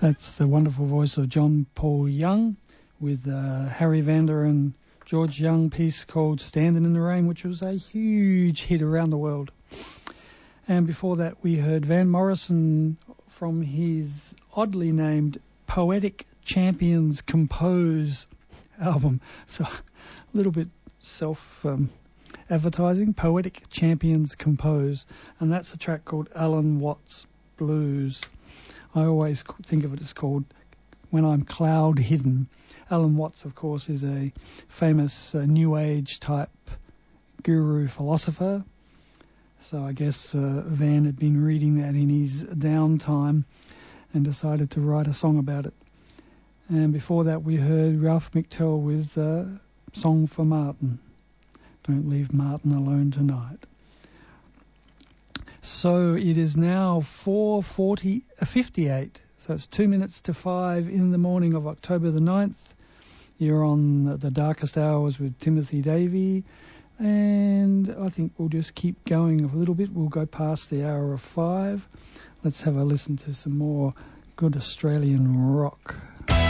That's the wonderful voice of John Paul Young with Harry Vander and George Young piece called Standing in the Rain, which was a huge hit around the world. And before that we heard Van Morrison from his oddly named Poetic Champions Compose album. So a little bit self-advertising, Poetic Champions Compose. And that's a track called Alan Watts Blues. I always think of it as called When I'm Cloud Hidden. Alan Watts, of course, is a famous New Age type guru philosopher. So I guess Van had been reading that in his downtime and decided to write a song about it. And before that we heard Ralph McTell with Song for Martin. Don't leave Martin alone tonight. So it is now 4:58, so it's 2 minutes to 5 in the morning of October the 9th. You're on The Darkest Hours with Timothy Davey, and I think we'll just keep going a little bit. We'll go past the hour of 5. Let's have a listen to some more good Australian rock.